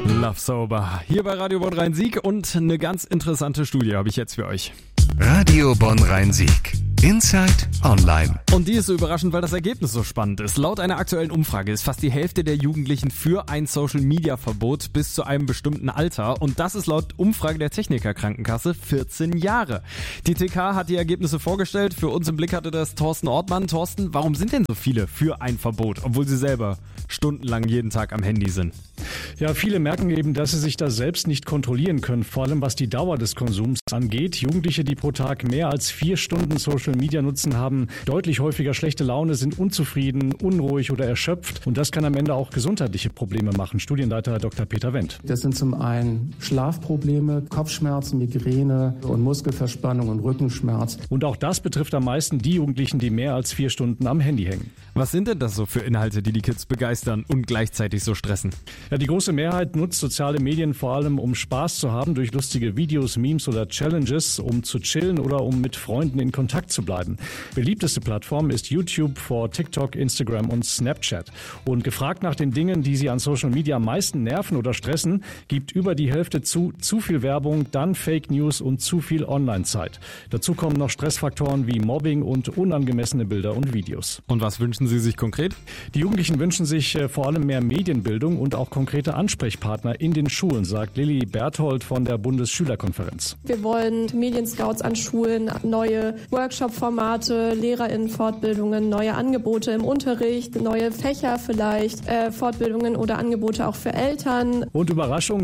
Love Sober. Hier bei Radio Bonn Rhein-Sieg und eine ganz interessante Studie habe ich jetzt für euch. Radio Bonn Rhein-Sieg. Inside Online. Und die ist so überraschend, weil das Ergebnis so spannend ist. Laut einer aktuellen Umfrage ist fast die Hälfte der Jugendlichen für ein Social-Media-Verbot bis zu einem bestimmten Alter. Und das ist laut Umfrage der Techniker Krankenkasse 14 Jahre. Die TK hat die Ergebnisse vorgestellt. Für uns im Blick hatte das Thorsten Ortmann. Thorsten, warum sind denn so viele für ein Verbot, obwohl sie selber stundenlang jeden Tag am Handy sind? Ja, viele merken eben, dass sie sich da selbst nicht kontrollieren können, vor allem was die Dauer des Konsums angeht. Jugendliche, die pro Tag mehr als 4 Stunden Social Media nutzen, haben deutlich häufiger schlechte Laune, sind unzufrieden, unruhig oder erschöpft. Und das kann am Ende auch gesundheitliche Probleme machen. Studienleiter Dr. Peter Wendt. Das sind zum einen Schlafprobleme, Kopfschmerzen, Migräne und Muskelverspannung und Rückenschmerz. Und auch das betrifft am meisten die Jugendlichen, die mehr als 4 Stunden am Handy hängen. Was sind denn das so für Inhalte, die die Kids begeistern und gleichzeitig so stressen? Ja, die große Mehrheit nutzt soziale Medien vor allem, um Spaß zu haben durch lustige Videos, Memes oder Challenges, um zu chillen oder um mit Freunden in Kontakt zu bleiben. Beliebteste Plattform ist YouTube vor TikTok, Instagram und Snapchat. Und gefragt nach den Dingen, die sie an Social Media am meisten nerven oder stressen, gibt über die Hälfte zu viel Werbung, dann Fake News und zu viel Online-Zeit. Dazu kommen noch Stressfaktoren wie Mobbing und unangemessene Bilder und Videos. Und was wünschen Sie sich konkret? Die Jugendlichen wünschen sich vor allem mehr Medienbildung und auch konkrete Ansprechpartner in den Schulen, sagt Lilly Berthold von der Bundesschülerkonferenz. Wir wollen Medienscouts an Schulen, neue Workshop-Formate, LehrerInnen-Fortbildungen, neue Angebote im Unterricht, neue Fächer vielleicht, Fortbildungen oder Angebote auch für Eltern. Und Überraschung,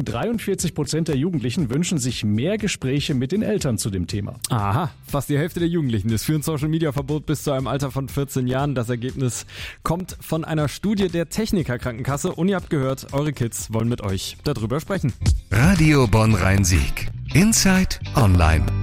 43% der Jugendlichen wünschen sich mehr Gespräche mit den Eltern zu dem Thema. Aha, fast die Hälfte der Jugendlichen ist für ein Social-Media-Verbot bis zu einem Alter von 14 Jahren. Das Ergebnis kommt von einer Studie der Techniker Krankenkasse und ihr habt gehört, eure Kids wollen mit euch darüber sprechen. Radio Bonn Rhein-Sieg. Inside Online.